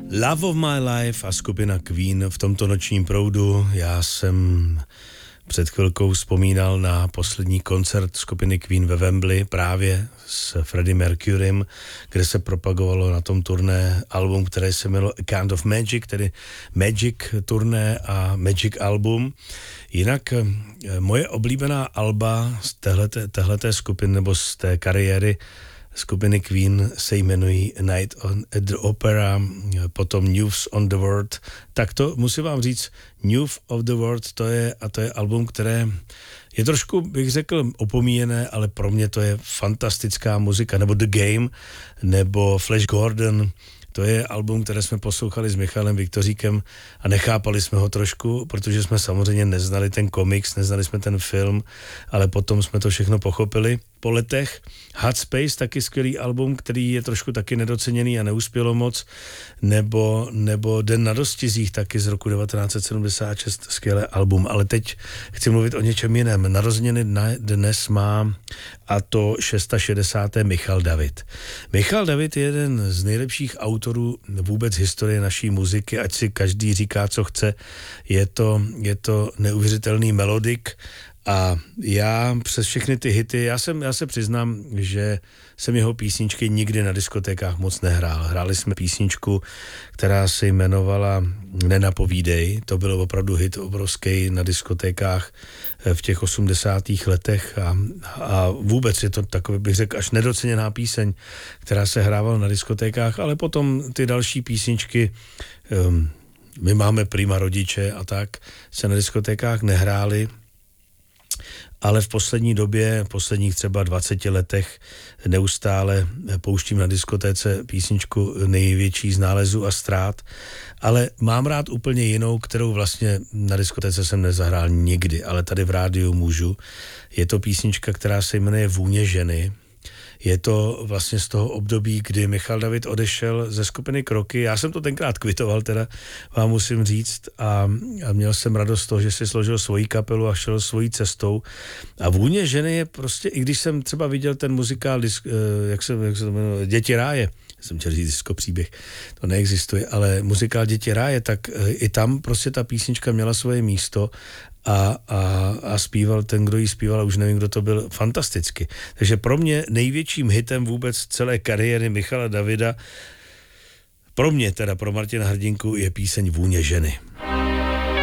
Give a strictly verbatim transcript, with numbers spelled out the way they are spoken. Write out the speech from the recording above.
Love of My Life a skupina Queen v tomto nočním proudu. Já jsem před chvilkou vzpomínal na poslední koncert skupiny Queen ve Wembley právě s Freddie Mercurym, kde se propagovalo na tom turné album, které se jmenovalo A Kind of Magic, tedy Magic turné a Magic album. Jinak moje oblíbená alba z téhleté, téhleté skupiny nebo z té kariéry skupiny Queen se jmenují Night on, at the Opera, potom News on the World. Tak to musím vám říct, News of the World, to je, a to je album, které je trošku, bych řekl, opomíjené, ale pro mě to je fantastická muzika, nebo The Game, nebo Flash Gordon. To je album, které jsme poslouchali s Michalem Viktoříkem a nechápali jsme ho trošku, protože jsme samozřejmě neznali ten komiks, neznali jsme ten film, ale potom jsme to všechno pochopili po letech. Hot Space, taky skvělý album, který je trošku taky nedoceněný a neuspělo moc, nebo, nebo Den na dostizích, taky z roku devatenáct set sedmdesát šest, skvělé album, ale teď chci mluvit o něčem jiném. Narozeniny dnes má, a to šedesáté šesté Michal David. Michal David je jeden z nejlepších autorů vůbec historie naší muziky, ať si každý říká, co chce. Je to, je to neuvěřitelný melodik. A já přes všechny ty hity, já, jsem, já se přiznám, že jsem jeho písničky nikdy na diskotékách moc nehrál. Hráli jsme písničku, která se jmenovala Nenapovídej. To byl opravdu hit obrovský na diskotékách v těch osmdesátých letech a, a vůbec je to takový, bych řekl, až nedoceněná píseň, která se hrávala na diskotékách, ale potom ty další písničky, um, my máme prima rodiče a tak, se na diskotékách nehrály. Ale v poslední době, v posledních třeba dvaceti letech neustále pouštím na diskotéce písničku Největší z nálezů a ztrát, ale mám rád úplně jinou, kterou vlastně na diskotéce jsem nezahrál nikdy, ale tady v rádiu můžu. Je to písnička, která se jmenuje Vůně ženy. Je to vlastně z toho období, kdy Michal David odešel ze skupiny Kroky. Já jsem to tenkrát kvitoval, teda vám musím říct, a, a měl jsem radost z toho, že si složil svoji kapelu a šel svojí cestou. A Vůně ženy je prostě, i když jsem třeba viděl ten muzikál, jak se, jak se to jmenuje, Děti ráje, jsem chtěl říct disko příběh, to neexistuje, ale muzikál Děti ráje, tak i tam prostě ta písnička měla svoje místo a, a, a zpíval ten, kdo ji zpíval, a už nevím, kdo to byl, fantasticky. Takže pro mě největším hitem vůbec celé kariéry Michala Davida, pro mě teda, pro Martina Hrdinku, je píseň Vůně ženy.